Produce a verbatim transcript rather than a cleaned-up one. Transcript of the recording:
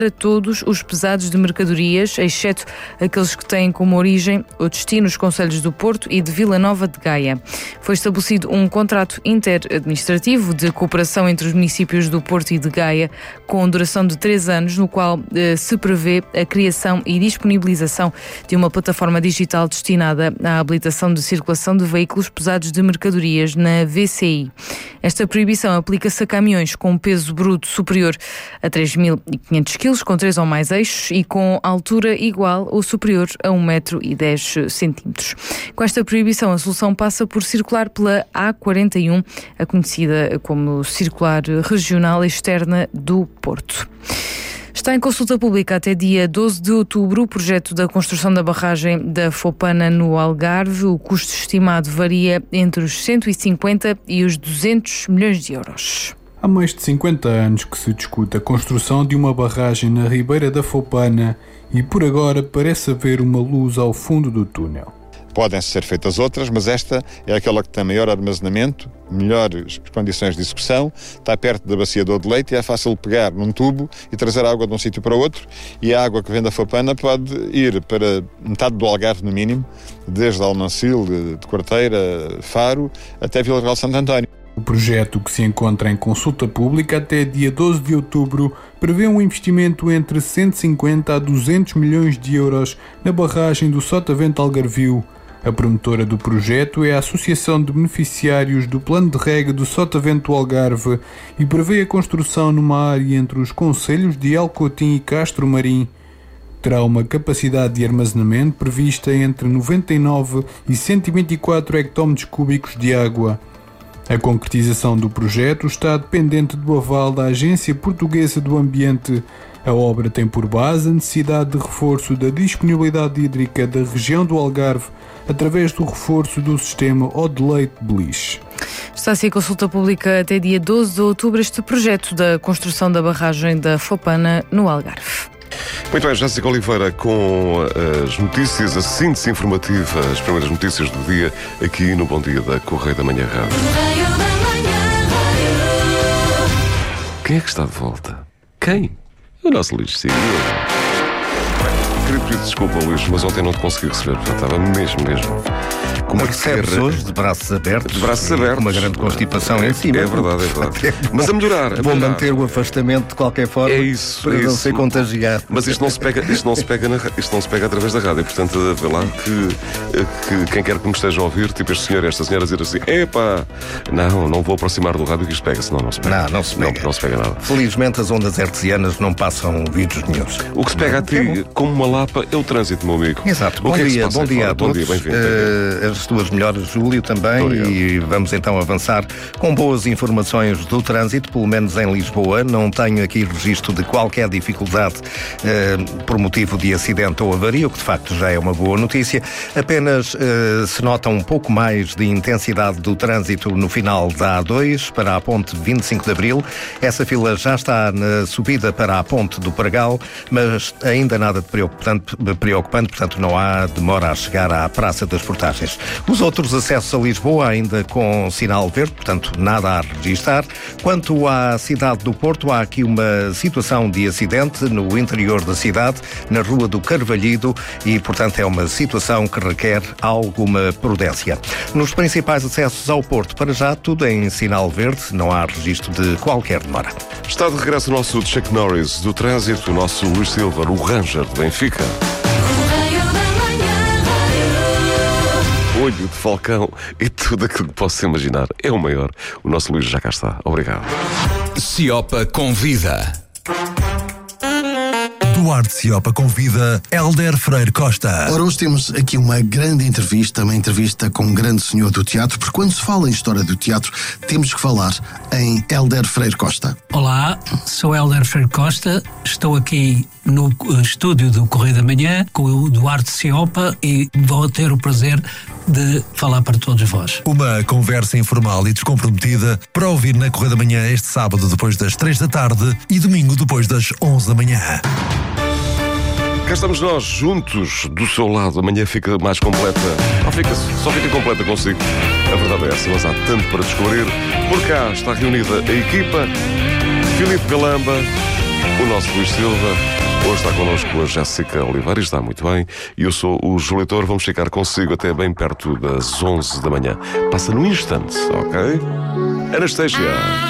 para todos os pesados de mercadorias, exceto aqueles que têm como origem o destino os concelhos do Porto e de Vila Nova de Gaia. Foi estabelecido um contrato interadministrativo de cooperação entre os municípios do Porto e de Gaia, com duração de três anos, no qual eh, se prevê a criação e disponibilização de uma plataforma digital destinada à habilitação de circulação de veículos pesados de mercadorias na V C I. Esta proibição aplica-se a caminhões com peso bruto superior a três mil e quinhentos quilos, com três ou mais eixos e com altura igual ou superior a um metro e dez centímetros. Com esta proibição, a solução passa por circular pela A quarenta e um, a conhecida como Circular Regional Externa do Porto. Está em consulta pública até dia doze de outubro o projeto da construção da barragem da Fopana no Algarve. O custo estimado varia entre os cento e cinquenta e os duzentos milhões de euros. Há mais de cinquenta anos que se discute a construção de uma barragem na Ribeira da Fopana e por agora parece haver uma luz ao fundo do túnel. Podem ser feitas outras, mas esta é aquela que tem maior armazenamento, melhores condições de execução, está perto da bacia do Odeleite e é fácil pegar num tubo e trazer água de um sítio para outro, e a água que vem da Fopana pode ir para metade do Algarve no mínimo, desde Almancil, de Quarteira, Faro, até Vila Real de Santo António. O projeto, que se encontra em consulta pública até dia doze de outubro, prevê um investimento entre cento e cinquenta a duzentos milhões de euros na barragem do Sotavento Algarvio. A promotora do projeto é a Associação de Beneficiários do Plano de Rega do Sotavento Algarve e prevê a construção numa área entre os concelhos de El Cotim e Castro Marim. Terá uma capacidade de armazenamento prevista entre noventa e nove e cento e vinte e quatro hectómetros cúbicos de água. A concretização do projeto está dependente do aval da Agência Portuguesa do Ambiente. A obra tem por base a necessidade de reforço da disponibilidade hídrica da região do Algarve através do reforço do sistema Odeleite-Beliche. Está a ser consulta pública até dia doze de outubro este projeto da construção da barragem da Fopana no Algarve. Muito bem, Jéssica Oliveira com as notícias, a síntese informativa, as primeiras notícias do dia aqui no Bom Dia da Correio da Manhã Rádio. Quem é que está de volta? Quem? O nosso Luís Silva. Queria pedir desculpa, Luís, mas ontem não te consegui receber, já estava mesmo, mesmo. Com uma recebes hoje de braços abertos, de braços abertos, com uma grande constipação é, em cima. É verdade, é verdade. Mas a melhorar. A Vou melhorar. manter o afastamento de qualquer forma, é isso, para é não isso. ser contagiado. Mas isto não se pega, isto não se pega, na, isto não se pega através da rádio. Portanto, vê lá que, que quem quer que me esteja a ouvir, tipo este senhor e esta senhora, dizer assim: epá, não, não vou aproximar do rádio que isto pega, senão não se pega. Não, não se pega. Não, não se pega nada. Felizmente as ondas hertzianas não passam vídeos nenhuns. O que se pega a ti, é como uma lapa, é o trânsito, meu amigo. Exato. O Bom que é que dia, se passa bom dia fora? a todos. Bom dia, bem-vindo. Uh, as tuas melhores, Júlio, também. Obrigado. E vamos então avançar com boas informações do trânsito, pelo menos em Lisboa. Não tenho aqui registro de qualquer dificuldade uh, por motivo de acidente ou avaria, o que de facto já é uma boa notícia. Apenas uh, se nota um pouco mais de intensidade do trânsito no final da A dois para a ponte vinte e cinco de Abril. Essa fila já está na subida para a ponte do Pregal, mas ainda nada de preocupante, preocupante, portanto não há demora a chegar à Praça das Portagens. Os outros acessos a Lisboa ainda com sinal verde, portanto nada a registar. Quanto à cidade do Porto, há aqui uma situação de acidente no interior da cidade, na Rua do Carvalhido, e portanto é uma situação que requer alguma prudência. Nos principais acessos ao Porto, para já tudo em sinal verde, não há registro de qualquer demora. Está de regresso o nosso Chuck Norris do trânsito, o nosso Luís Silva, o Ranger de Benfica. Olho de Falcão e tudo aquilo que posso imaginar. É o maior. O nosso Luís já cá está. Obrigado. Ciopa convida. Duarte Ciopa convida Hélder Freire Costa. Ora, hoje temos aqui uma grande entrevista, uma entrevista com um grande senhor do teatro, porque quando se fala em história do teatro, temos que falar em Hélder Freire Costa. Olá, sou Hélder Freire Costa, estou aqui no estúdio do Correio da Manhã com o Duarte Ciopa e vou ter o prazer de falar para todos vós. Uma conversa informal e descomprometida para ouvir na Correio da Manhã este sábado depois das três da tarde e domingo depois das onze da manhã. Cá estamos nós, juntos, do seu lado. Amanhã fica mais completa. Não fica, só fica completa consigo. A verdade é essa, mas há tanto para descobrir. Por cá está reunida a equipa. Filipe Galamba, o nosso Luís Silva. Hoje está connosco a Jéssica Oliveira e está muito bem. E eu sou o Júlio Leitor. Vamos ficar consigo até bem perto das onze da manhã. Passa num instante, ok? Anastasia.